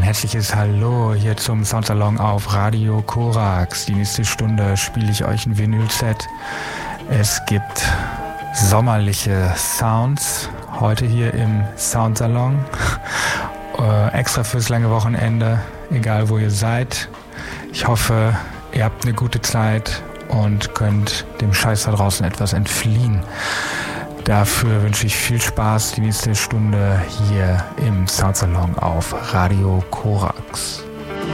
herzliches Hallo hier zum Soundsalon auf Radio Korax. Die nächste Stunde spiele ich euch ein Vinyl-Set. Es gibt sommerliche Sounds heute hier im Soundsalon. Extra fürs lange Wochenende, egal wo ihr seid. Ich hoffe, ihr habt eine gute Zeit und könnt dem Scheiß da draußen etwas entfliehen. Dafür wünsche ich viel Spaß die nächste Stunde hier im Soundsalon auf Radio Korax.